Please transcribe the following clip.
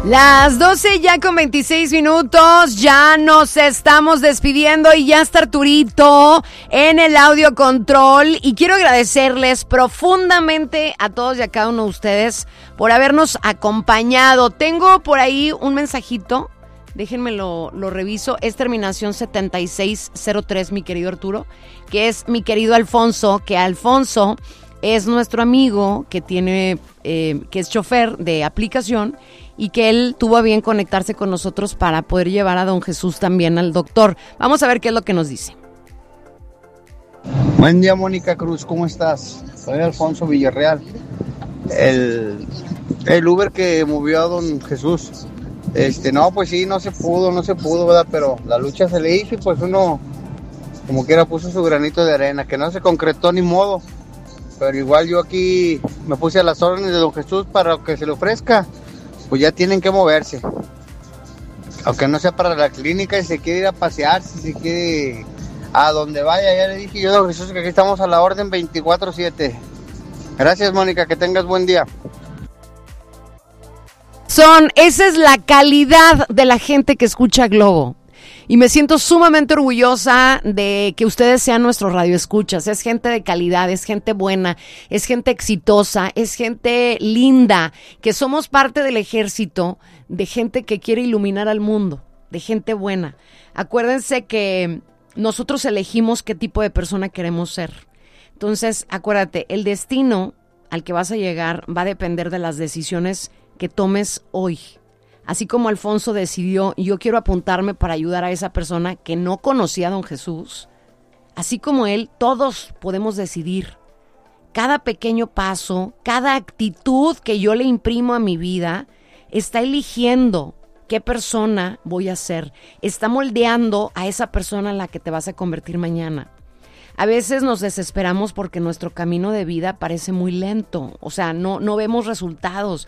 Las 12 ya con 26 minutos, ya nos estamos despidiendo y ya está Arturito en el audio control y quiero agradecerles profundamente a todos y a cada uno de ustedes por habernos acompañado. Tengo por ahí un mensajito, déjenme lo reviso, es terminación 7603, mi querido Arturo, que es mi querido Alfonso, que Alfonso es nuestro amigo que tiene, que es chofer de aplicación y que él tuvo a bien conectarse con nosotros para poder llevar a don Jesús también al doctor. Vamos a ver qué es lo que nos dice. Buen día, Mónica Cruz, ¿cómo estás? Soy Alfonso Villarreal, el Uber que movió a don Jesús. No, pues sí, no se pudo, ¿verdad? Pero la lucha se le hizo y pues uno, como quiera, puso su granito de arena, que no se concretó ni modo. Pero igual yo aquí me puse a las órdenes de don Jesús para que se le ofrezca. Pues ya tienen que moverse. Aunque no sea para la clínica, si se quiere ir a pasear, si se quiere a donde vaya, ya le dije yo a don Jesús que aquí estamos a la orden 24/7. Gracias, Mónica, que tengas buen día. Esa es la calidad de la gente que escucha Globo. Y me siento sumamente orgullosa de que ustedes sean nuestros radioescuchas. Es gente de calidad, es gente buena, es gente exitosa, es gente linda, que somos parte del ejército de gente que quiere iluminar al mundo, de gente buena. Acuérdense que nosotros elegimos qué tipo de persona queremos ser. Entonces, acuérdate, el destino al que vas a llegar va a depender de las decisiones que tomes hoy. Así como Alfonso decidió, y yo quiero apuntarme para ayudar a esa persona que no conocía a don Jesús, así como él, todos podemos decidir. Cada pequeño paso, cada actitud que yo le imprimo a mi vida, está eligiendo qué persona voy a ser. Está moldeando a esa persona en la que te vas a convertir mañana. A veces nos desesperamos porque nuestro camino de vida parece muy lento, o sea, no vemos resultados.